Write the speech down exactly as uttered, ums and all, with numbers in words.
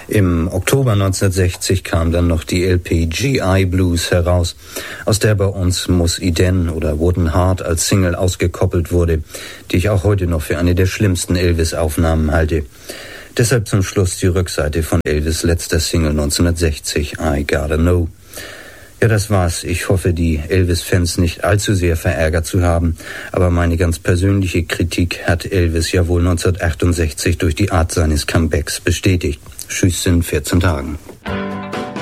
Im Oktober neunzehnhundertsechzig kam dann noch die L P G I Blues heraus, aus der bei uns Mus Iden oder Wooden Heart als Single ausgekoppelt wurde, die ich auch heute noch für eine der schlimmsten Elvis-Aufnahmen halte. Deshalb zum Schluss die Rückseite von Elvis' letzter Single neunzehnhundertsechzig, I Gotta Know. Ja, das war's. Ich hoffe, die Elvis-Fans nicht allzu sehr verärgert zu haben, aber meine ganz persönliche Kritik hat Elvis ja wohl neunzehnhundertachtundsechzig durch die Art seines Comebacks bestätigt. Tschüss in vierzehn Tagen.